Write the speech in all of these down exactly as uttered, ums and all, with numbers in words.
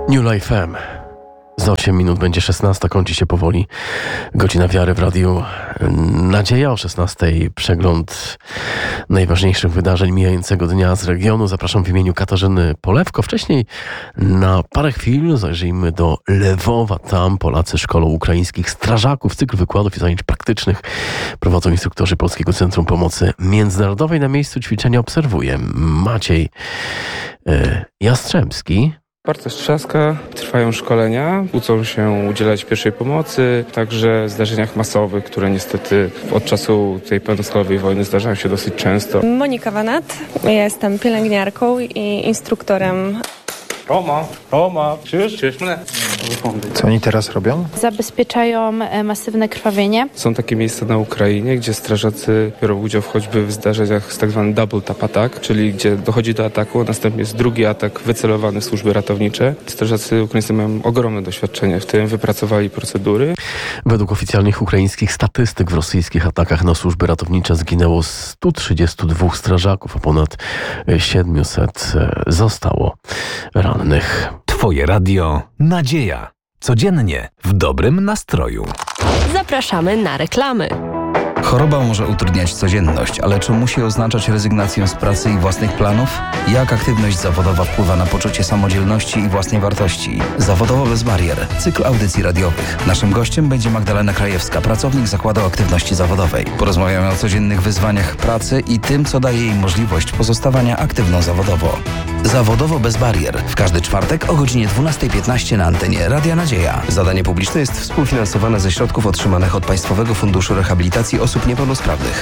New Life M. Za osiem minut będzie szesnasta, kończy się powoli godzina wiary w radiu Nadzieja. O szesnastej przegląd najważniejszych wydarzeń mijającego dnia z regionu. Zapraszam w imieniu Katarzyny Polewko. Wcześniej na parę chwil zajrzyjmy do Lwowa. Tam Polacy szkolą ukraińskich strażaków. Cykl wykładów i zajęć praktycznych prowadzą instruktorzy Polskiego Centrum Pomocy Międzynarodowej. Na miejscu ćwiczenia obserwuje Maciej y, Jastrzębski. Bartosz Trzaska, trwają szkolenia, uczą się udzielać pierwszej pomocy, także w zdarzeniach masowych, które niestety od czasu tej pełnoskalowej wojny zdarzają się dosyć często. Monika Wanat, ja jestem pielęgniarką i instruktorem. Roma, Roma, czyż? Czyż mnie? Co oni teraz robią? Zabezpieczają masywne krwawienie. Są takie miejsca na Ukrainie, gdzie strażacy biorą udział choćby w zdarzeniach z tak zwanym double tap attack, czyli gdzie dochodzi do ataku, a następnie jest drugi atak wycelowany w służby ratownicze. Strażacy ukraińscy mają ogromne doświadczenie w tym, wypracowali procedury. Według oficjalnych ukraińskich statystyk w rosyjskich atakach na służby ratownicze zginęło sto trzydzieści dwa strażaków, a ponad siedemset zostało rannych. Twoje radio Nadzieja. Codziennie w dobrym nastroju. Zapraszamy na reklamy. Choroba może utrudniać codzienność, ale czy musi oznaczać rezygnację z pracy i własnych planów? Jak aktywność zawodowa wpływa na poczucie samodzielności i własnej wartości? Zawodowo bez barier. Cykl audycji radiowych. Naszym gościem będzie Magdalena Krajewska, pracownik Zakładu Aktywności Zawodowej. Porozmawiamy o codziennych wyzwaniach pracy i tym, co daje jej możliwość pozostawania aktywną zawodowo. Zawodowo bez barier. W każdy czwartek o godzinie dwunasta piętnaście na antenie Radia Nadzieja. Zadanie publiczne jest współfinansowane ze środków otrzymanych od Państwowego Funduszu Rehabilitacji Osób Niepełnosprawnych.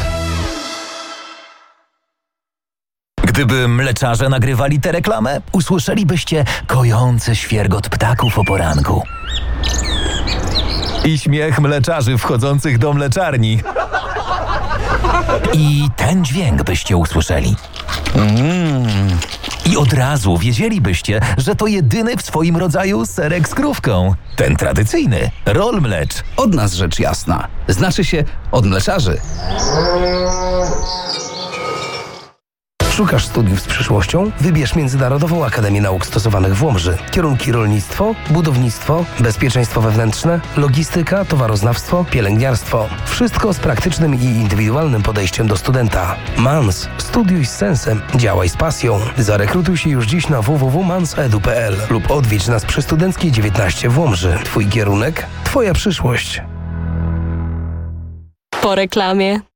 Gdyby mleczarze nagrywali tę reklamę, usłyszelibyście kojący świergot ptaków o poranku. I śmiech mleczarzy wchodzących do mleczarni. I ten dźwięk byście usłyszeli. Mm. I od razu wiedzielibyście, że to jedyny w swoim rodzaju serek z krówką. Ten tradycyjny, Roll Mlecz. Od nas rzecz jasna. Znaczy się od mleczarzy. Szukasz studiów z przyszłością? Wybierz Międzynarodową Akademię Nauk Stosowanych w Łomży. Kierunki rolnictwo, budownictwo, bezpieczeństwo wewnętrzne, logistyka, towaroznawstwo, pielęgniarstwo. Wszystko z praktycznym i indywidualnym podejściem do studenta. MANS. Studiuj z sensem. Działaj z pasją. Zarekrutuj się już dziś na w w w kropka mans kropka e d u kropka p l lub odwiedź nas przy Studenckiej dziewiętnaście w Łomży. Twój kierunek, Twoja przyszłość. Po reklamie.